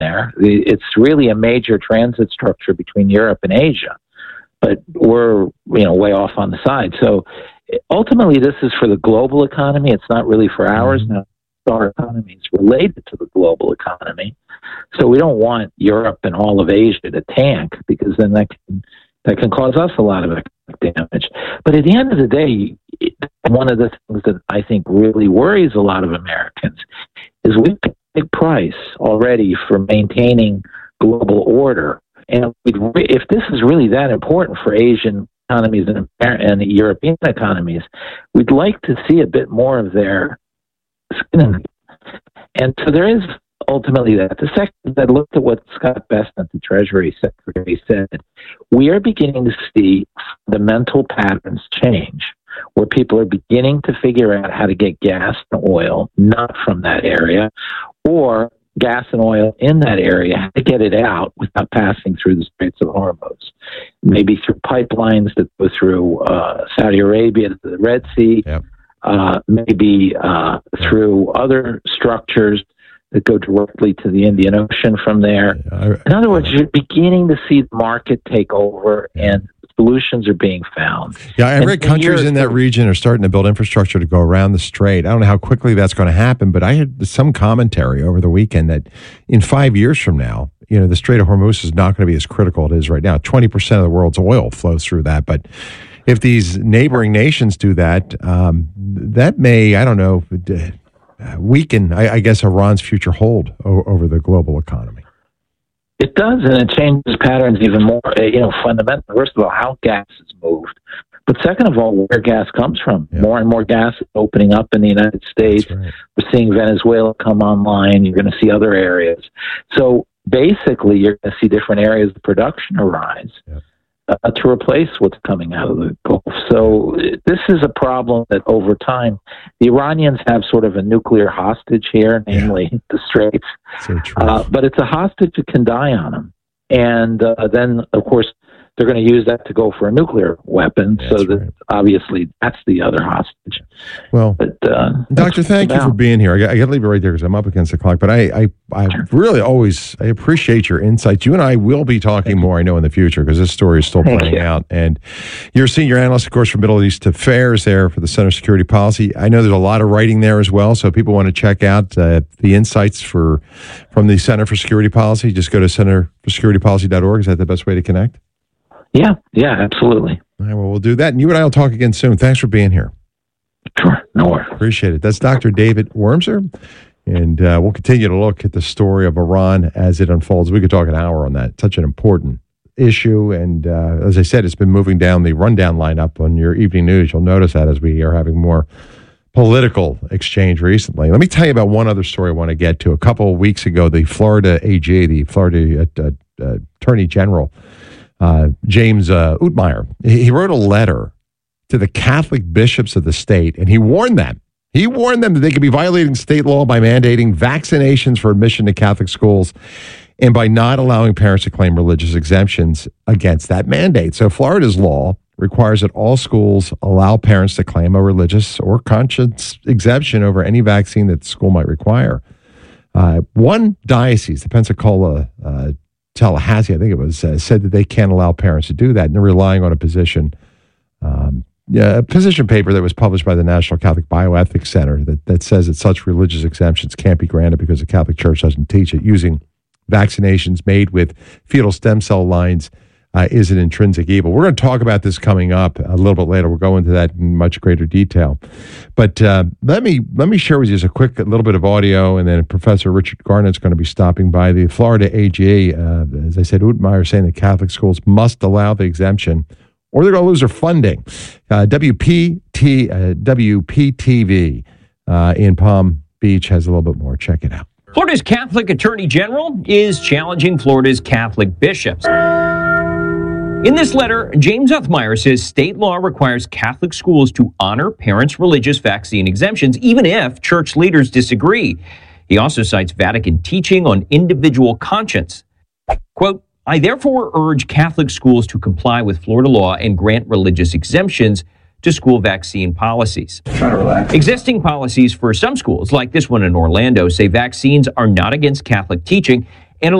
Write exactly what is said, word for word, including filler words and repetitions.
there. It's really a major transit structure between Europe and Asia, but we're, you know, way off on the side. So ultimately, this is for the global economy. It's not really for ours. Now, our economy is related to the global economy. So we don't want Europe and all of Asia to tank, because then that can, that can cause us a lot of economic damage. But at the end of the day, one of the things that I think really worries a lot of Americans is we pay a big price already for maintaining global order. And if this is really that important for Asian economies and, and European economies, we'd like to see a bit more of their skin in the game. And so there is ultimately that. The second is I looked at what Scott Bessent, the Treasury Secretary, said. We are beginning to see fundamental patterns change, where people are beginning to figure out how to get gas and oil not from that area, or gas and oil in that area, how to get it out without passing through the Straits of Hormuz. Maybe through pipelines that go through uh, Saudi Arabia to the Red Sea, yep. uh, maybe uh, through other structures that go directly to the Indian Ocean from there. In other words, you're beginning to see the market take over, and solutions are being found. Yeah, I read countries in that region are starting to build infrastructure to go around the strait. I don't know how quickly that's going to happen, but I had some commentary over the weekend that in five years from now, you know, the Strait of Hormuz is not going to be as critical as it is right now. twenty percent of the world's oil flows through that, but if these neighboring nations do that, um, that may, I don't know, weaken, I, I guess, Iran's future hold o- over the global economy. It does, and it changes patterns even more, you know, fundamentally. First of all, how gas is moved. But second of all, where gas comes from. Yeah. More and more gas is opening up in the United States. Right. We're seeing Venezuela come online. You're going to see other areas. So basically, you're going to see different areas of production arise. Yeah. Uh, to replace what's coming out of the Gulf. So this is a problem that over time, the Iranians have sort of a nuclear hostage here, namely yeah. the Straits. So uh, but it's a hostage that can die on them. And uh, then, of course, they're going to use that to go for a nuclear weapon. Yeah, so that right. obviously that's the other hostage. Well, but, uh, Doctor, thank you for being here. I got, I got to leave it right there because I'm up against the clock. But I, I, I sure. really always I appreciate your insights. You and I will be talking more, I know, in the future because this story is still thank playing you. out. And you're a senior analyst, of course, for Middle East Affairs there for the Center for Security Policy. I know there's a lot of writing there as well. So if people want to check out uh, the insights for from the Center for Security Policy, just go to center for security policy dot org. Is that the best way to connect? Yeah, yeah, absolutely. All right, well, we'll do that. And you and I will talk again soon. Thanks for being here. Sure, no worries. Appreciate it. That's Doctor David Wurmser. And uh, we'll continue to look at the story of Iran as it unfolds. We could talk an hour on that. Such an important issue. And uh, as I said, it's been moving down the rundown lineup on your evening news. You'll notice that as we are having more political exchange recently. Let me tell you about one other story I want to get to. A couple of weeks ago, the Florida A G, the Florida uh, uh, Attorney General, Uh, James uh, Utmeyer, he wrote a letter to the Catholic bishops of the state, and he warned them. He warned them that they could be violating state law by mandating vaccinations for admission to Catholic schools and by not allowing parents to claim religious exemptions against that mandate. So Florida's law requires that all schools allow parents to claim a religious or conscience exemption over any vaccine that the school might require. Uh, one diocese, the Pensacola uh Tallahassee, I think it was, uh, said that they can't allow parents to do that, and they're relying on a position, um, yeah, a position paper that was published by the National Catholic Bioethics Center that, that says that such religious exemptions can't be granted because the Catholic Church doesn't teach it. Using vaccinations made with fetal stem cell lines uh, is an intrinsic evil. We're going to talk about this coming up a little bit later. We'll go into that in much greater detail. But uh, let me let me share with you just a quick a little bit of audio, and then Professor Richard Garnett's going to be stopping by. The Florida A G, uh, as I said, Utmeyer saying that Catholic schools must allow the exemption, or they're going to lose their funding. Uh, W P T, uh, W P T V uh, in Palm Beach has a little bit more. Check it out. Florida's Catholic Attorney General is challenging Florida's Catholic bishops. In this letter, James Utmeyer says state law requires Catholic schools to honor parents' religious vaccine exemptions, even if church leaders disagree. He also cites Vatican teaching on individual conscience. Quote, I therefore urge Catholic schools to comply with Florida law and grant religious exemptions to school vaccine policies. Existing policies for some schools, like this one in Orlando, say vaccines are not against Catholic teaching